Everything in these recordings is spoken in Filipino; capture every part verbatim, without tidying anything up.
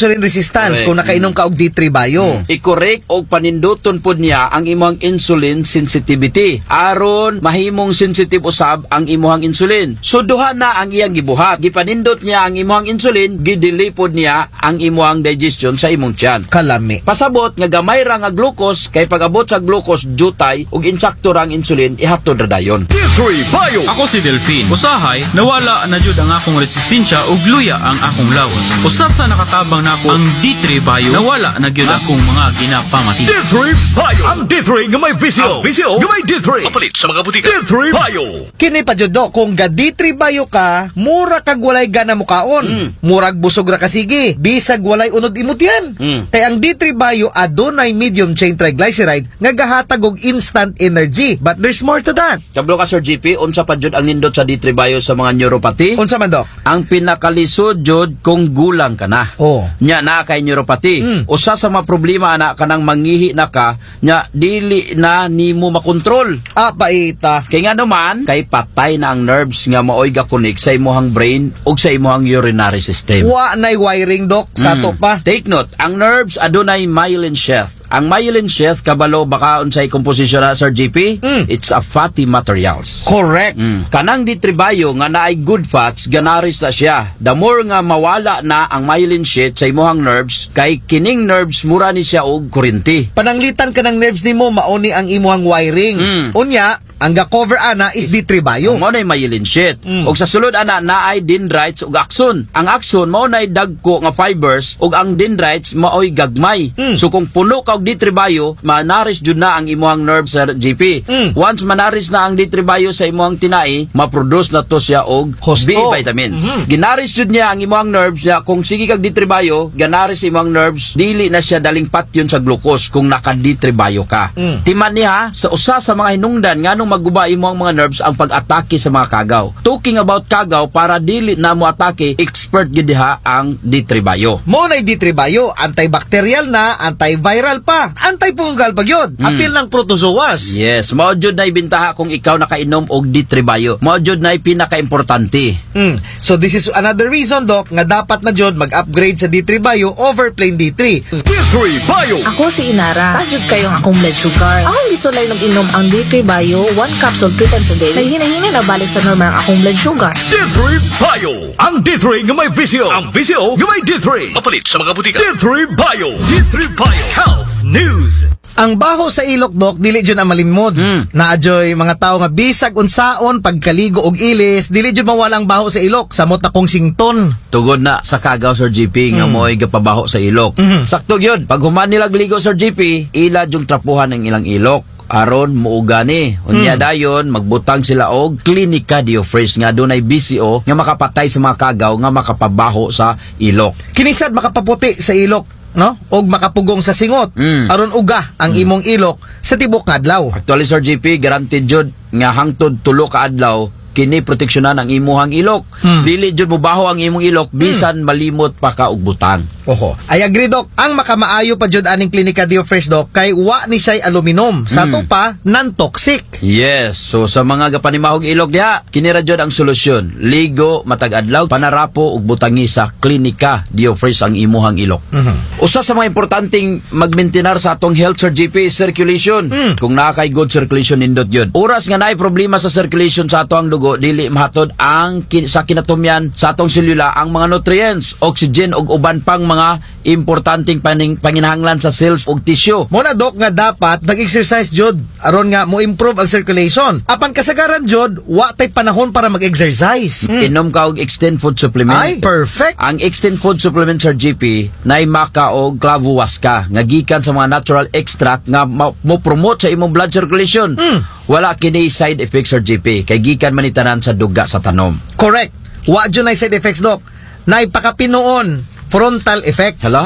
insulin resistance Correct. kung nakainom ka og D three Bio. Mm. I-correct o paninduton po niya ang imong insulin sensitivity. Aron mahimong sensitive usab ang imong insulin. So duha na ang iyang gibuhat. Gipanindot niya ang imong insulin, gidili pod niya ang imong digestion sa imong tiyan. Kalami. Pasabot nga gamay ra nga glucose kay pag-abot sa glucose jutay ug insakto ra ang insulin ihatod ra dayon. D three Bio. Ako si Delphine. Usahay nawala na jud ang akong resistensya ug luya ang akong lawas. Usat sa nakatabang nako ang D three Bio nawala na gyud akong mga ginapamati. D three Bio. Ang D three nga may visio. Ang visio nga may D three. Mapalit sa mga butika. D three Bio. Kini pa jud, Dok, kung ga D three Bio ka, mura kag walay gana mo kaon. Mm. Murag busog ra ka sige, bisag walay unod imot yan. Mm. Kay ang D three Bio adunay medium chain triglyceride nga gahatag og instant energy. But there's more to that. Kablo ka Sir G P, unsa pa jud ang nindot sa D three Bio sa mga neuropathy? Unsa man, Dok? Ang pinakalisod jud kung gulang ka na. Oh. Nya na kay neuropathy. Mm. Usa sa mga problema ana kanang manghihi na ka, nya dili na nimo makontrol. Ah, paita. Kay nga naman, kay patay na ang nerves nga maoy gakunik sa imuhang brain ug sa imuhang urinary system. Wa nay wiring, Dok, sa to Mm. pa. Take note, ang nerves adunay myelin sheath. Ang myelin sheath kabalo baka unsay komposisyon na Sir G P? Mm. It's a fatty materials. Correct. Mm. Kanang D three Bio nga naay good fats, ganaris na siya. The more nga mawala na ang myelin sheath sa imuhang nerves, kay kining nerves mura ni siya og kuryente. Pananglitan ka ng nerves nimo mauni ang imuhang wiring. Mm. Unya, ang ga-cover ana is D three Bio. Mao nay myelin sheath. Mm. Ug sa sulod ana naay dendrites ug axon. Ang axon mao nay dagko nga fibers ug ang dendrites maoy gagmay. Mm. So kung puno ka og D three Bio, manaris jud na ang imuhang nerves sa G P. Mm. Once manaris na ang D three Bio sa imuhang tinai, maproduce na to siya og Husto. B vitamins. Mhm. Ginaris jud niya ang imuhang nerves niya kung sige kag D three Bio, ganaris sa imuhang nerves, dili na siya daling patyon sa glucose kung naka D three Bio ka. Mm. Timan niya sa usa sa mga hinungdan nganong maguba imong mga nerves ang pag-atake sa mga kagaw. Talking about kagaw para dili na mo atake, expert gid diha ang D three Bio. Mo na D three Bio, antibacterial na, antiviral pa, antifungal pa gyud. Mm. Apil ng protozoas. Yes, mao jud na ibintaha kung ikaw nakainom og D three Bio. Mao jud na pinaka-importante. Mm. So this is another reason, Doc, nga dapat na jud mag-upgrade sa D three Bio over plain D three. D three Bio. Ako si Inara. Tajud kayong akong blood sugar. Akong gisulay nung inom ang D three Bio, one capsule three times a day. Kay hinahinay na balik sa normal ang akong blood sugar. D three Bio. Ang D three nga may visio. Ang visio nga may D three. Mapalit sa mga butika. D three Bio. D three Bio. Health News. Ang baho sa ilok, Doc, dili jud ang malimod. Mm. Naadyoy mga tawo nga bisag unsaon pagkaligo og ilis, dili jud mawala ang baho sa ilok, samot na kong sington. Tugod na sa kagaw Sir G P nga Mm. mo'y gapabaho sa ilok. Mhm. Sakto yun. Pag human nila gligo Sir G P, ila yung trapuhan ng ilang ilok. Aron muugani. Unya Mm. dayon magbutang sila og Clinica Diofresh nga dunay B C O nga makapatay sa mga kagaw nga makapabaho sa ilok. Kinisad makapaputi sa ilok, no? Og makapugong sa singot. Mm. Aron uga ang imong ilok sa tibok nga adlaw. Actually Sir G P, guaranteed jud nga hangtod tulo ka adlaw kini proteksyonan ang imuhang ilok. Mm. Dili jud mobaho ang imong ilok bisan malimot pa ka og butang. Oho. I agree, Doc. Ang makamaayo pa jud aning Clinica Diofresh, Doc, kay wa ni siya'y aluminum. Sa Mm. to pa, non-toxic. Yes, so sa mga gapanimahog ilog diha, kini ra jud ang solusyon. Ligo matag adlaw, panarapo ug butangi sa Clinica Diofresh ang imuhang ilok. Mhm. Usa sa mga importanteng magmaintenar sa atong health Sir G P is circulation. Mm. Kung naa kay good circulation nindot yun. Oras nga naay problema sa circulation sa atong dugo, dili mahatod ang kin- sa kinatumyan sa atong selula ang mga nutrients, oxygen ug uban pang mga importanteng paning panginahanglan sa cells ug tissue. Mo na, Doc, nga dapat mag-exercise jud aron nga mo improve ang circulation. Apan kasagaran jud, wa tay panahon para mag-exercise. Mm. Inom ka og extend food supplement. Ay, perfect. Ang extend food supplement Sir G P nay maka og clavuasca nga gikan sa mga natural extract nga ma- mo promote sa imong blood circulation. Mm. Wala kini side effects Sir G P kay gikan man itanan sa duga sa tanom. Correct. Wa jud nay side effects, Doc. Nay pakapinuon frontal effect. Hala?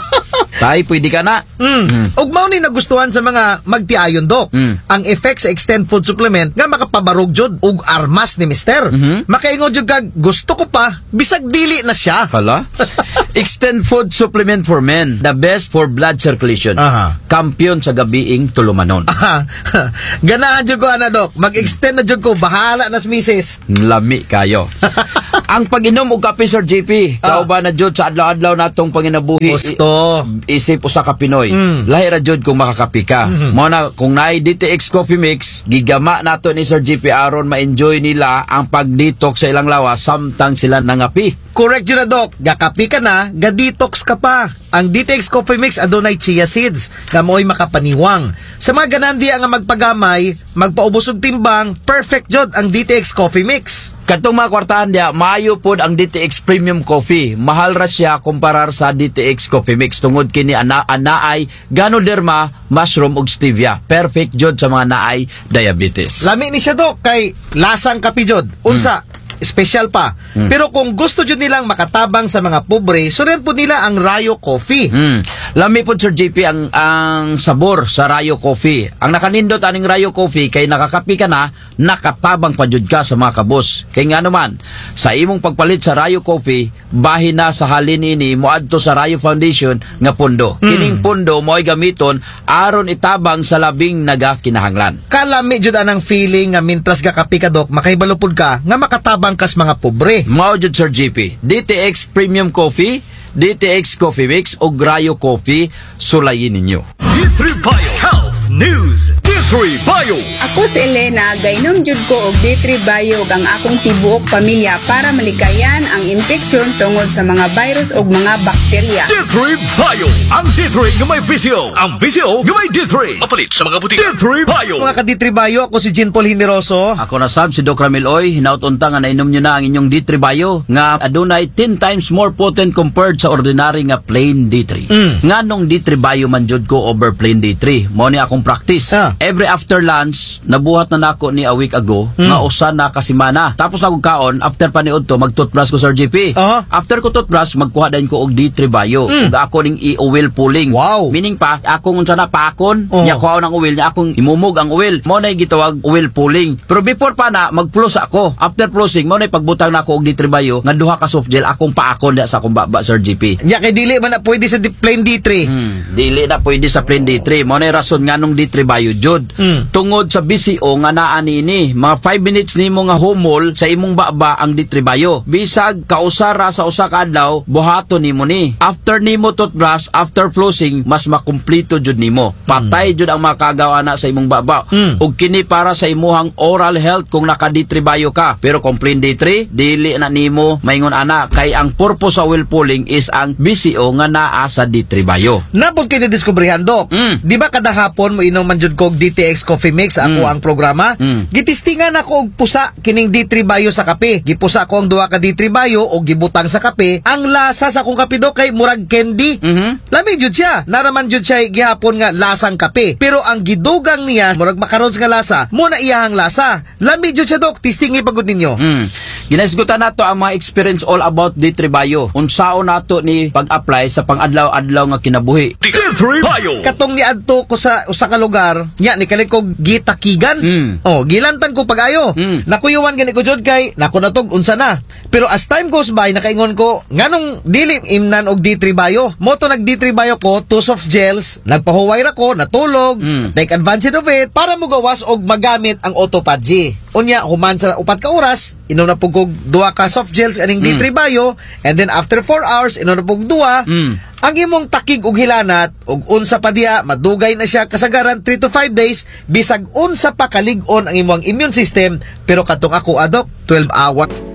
Tay, pwede ka na. Mm. Mm. Ug mao ni nagustuhan sa mga magtiayon, Doc. Mm. Ang effect sa extend food supplement nga makapabarog jud ug armas ni Mister. Mhm. Makaingon jud kag gusto ko pa bisag dili na siya. Hala? Extend food supplement for men. The best for blood circulation. Aha. Kampiyon sa gabiing tulumanon. Aha. Ganahan jud ko ana, Doc. Mag-extend na jud ko, bahala na si Missus Lami kayo. Ang pag-inom og kape, Sir J P, Ah. kauban na jud sa adlaw-adlaw natong panginabuhi. Gusto. I- isip usa ka Pinoy. Mm. Lahi ra jud kung makakapi ka. Mhm. Mo na kung naay D T X Coffee Mix, gigama nato ni Sir J P aron ma-enjoy nila ang pag-detox sa ilang lawas samtang sila nangapi. Correct yun na, Dok. Gakapi ka na, ga-detox ka pa. Ang D T X Coffee Mix adunay chia seeds, gamoy makapaniwang. Sa mga ganandi nga magpagamay, magpaubos og timbang, perfect jud ang D T X Coffee Mix. Katong mga kwartahan dia, maayo pod ang D T X Premium Coffee. Mahal ra siya kumparar sa D T X Coffee Mix tungod kini ana anaay Ganoderma, mushroom ug stevia. Perfect jud sa mga naay diabetes. Lami ni siya, Dok, kay lasang kapi jud. Unsa, special pa. Pero kung gusto jud nilang makatabang sa mga pobre, suren po nila ang Rayo Coffee. Mm. Lami po Sir J P ang ang sabor sa Rayo Coffee. Ang nakanindot aning Rayo Coffee kay nakakapi ka na, nakatabang pa jud ka sa mga kabos. Kay nga naman, sa imong pagpalit sa Rayo Coffee, bahin na sa halin ini moadto sa Rayo Foundation nga pundo. Kining pundo mo'y gamiton aron itabang sa labing nagakinahanglan. Kalami jud anang feeling nga mintras gakapi ka, Dok, makahibalo pud ka nga makatabang kas mga pobre. Mao jud Sir J P, D T X Premium Coffee, D T X Coffee Mix o Rayo Coffee, sulayin ninyo. D three Bio Health News. D three Bio. Ako si Elena, gainom jud ko og D three Bio ang akong tibuok pamilya para malikayan ang infeksyon tungod sa mga virus ug mga bakterya. D three Bio. Ang D three nga may visio. Ang visio nga may D three. Mapalit sa mga butika. D three Bio. Mga ka-ditribayo, ako si Jean Paul Hineroso. Ako na sab si Doc Ramil Oy, hinaut-unta nga nainom nyo na ang inyong D three Bio nga adunay ten times more potent compared sa ordinary nga plain D three. Mm. Nganong D three Bio man jud ko over plain D three. Mo ni akong practice. Ah. Every after lunch, nabuhat na nako ni a week ago nga usa na kasimana. Tapos ako kaon after paniudto mag-toothbrush ko Sir J P. Ah. After ko toothbrush magkuha din ko og D three Bio. Ug ako ning i-oil pulling. Wow. Meaning pa akong unsa na paakon, Oh. nya kuha ng oil nya akong imumog ang oil. Mo na gitawag oil pulling. Pero before pa na mag-floss ako. After flossing mo na pagbutang na ako og D three Bio nga duha ka soft gel akong paakon diha sa akong baba Sir J P. Nya kay dili man na pwede sa di- plain D three. Hmm, dili na pwede sa plain D three. Mo na rason nganong D three Bio jud. Mm. Tungod sa B C O nga naa niini, mga five minutes nimo nga humol sa imong baba ang D three Bio. Bisag kausara sa usa ka adlaw, buhaton nimo ni. After nimo toothbrush, after flossing, mas makumpleto jud nimo. Patay jud ang makagawa na sa imong baba. Mm. Ug kini para sa imuhang oral health kung naka D three Bio ka. Pero kung plain D three, dili na nimo maingon ana kay ang purpose sa oil pulling is ang B C O nga naa sa D three Bio. Napod kay nadiskubrihan, Dok. Mm. Di ba kada hapon mo inom man jud ko og D T X Coffee Mix ako Mm. ang programa? Mm. Gitistingan ako og pusa kining D three Bio sa kape. Gipusa ko ang duha ka D three Bio og gibutang sa kape. Ang lasa sa akong kape, Dok, kay murag candy. Mhm. Lami jud siya. Naraman jud siya gihapon nga lasang kape. Pero ang gidugang niya murag makarons nga lasa. Mo na iyahang lasa. Lami jud siya, Dok. Tistingi pagud ninyo. Mm. Ginaisgutan nato ang mga experience all about D three Bio. Unsaon nato ni pag-apply sa pang-adlaw-adlaw nga kinabuhi. D three Bio. Katong niadto ko sa usa ka lugar, nya ni kalikog gitakigan. Mm. Oh, gilantan ko pag-ayo. Mm. Nakuyuwan gani ko jud kay nako natog unsa na. Pero as time goes by nakaingon ko nganong dili imnan og D three Bio. Mo to nag D three Bio ko, two soft gels, nagpahuway ra ko, natulog, Mm. take advantage of it para mugawas og magamit ang autophagy. Unya human sa upat ka oras, inom na pug og duha ka soft gels aning D three Bio, and then after four hours inom na pug duha. Mm. Ang imong takig og hilanat og unsa pa diha madugay na siya kasagaran three to five days bisag unsa pa kalig-on ang imong immune system pero katong ako adok twelve hour